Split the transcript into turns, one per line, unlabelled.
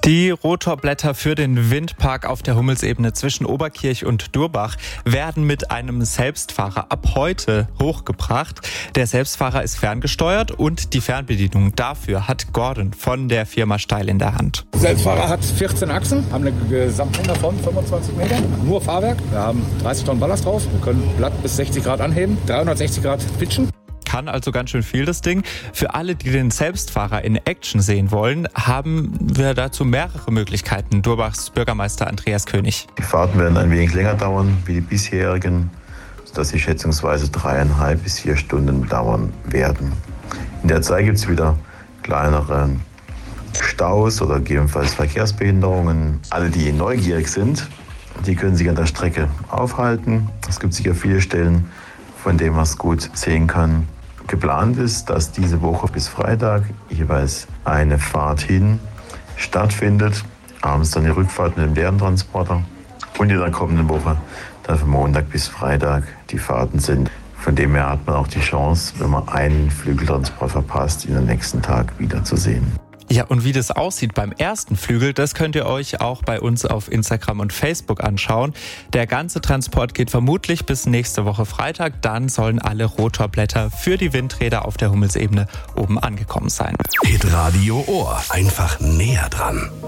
Die Rotorblätter für den Windpark auf der Hummelsebene zwischen Oberkirch und Durbach werden mit einem Selbstfahrer ab heute hochgebracht. Der Selbstfahrer ist ferngesteuert und die Fernbedienung dafür hat Gordon von der Firma Steil in der Hand.
Der Selbstfahrer hat 14 Achsen, haben eine Gesamtlänge von 25 Metern, nur Fahrwerk. Wir haben 30 Tonnen Ballast drauf, wir können Blatt bis 60 Grad anheben, 360 Grad pitchen.
Kann also ganz schön viel, das Ding. Für alle, die den Selbstfahrer in Action sehen wollen, haben wir dazu mehrere Möglichkeiten. Durbachs Bürgermeister Andreas König.
Die Fahrten werden ein wenig länger dauern wie die bisherigen, sodass sie schätzungsweise 3,5 bis 4 Stunden dauern werden. In der Zeit gibt es wieder kleinere Staus oder gegebenenfalls Verkehrsbehinderungen. Alle, die neugierig sind, die können sich an der Strecke aufhalten. Es gibt sicher viele Stellen, von denen man es gut sehen kann. Geplant ist, dass diese Woche bis Freitag jeweils eine Fahrt hin stattfindet. Abends dann die Rückfahrt mit dem leeren Transporter. Und in der kommenden Woche dann von Montag bis Freitag die Fahrten sind. Von dem her hat man auch die Chance, wenn man einen Flügeltransport verpasst, ihn am nächsten Tag wiederzusehen.
Ja, und wie das aussieht beim ersten Flügel, das könnt ihr euch auch bei uns auf Instagram und Facebook anschauen. Der ganze Transport geht vermutlich bis nächste Woche Freitag. Dann sollen alle Rotorblätter für die Windräder auf der Hummelsebene oben angekommen sein.
Hitradio Ohr. Einfach näher dran.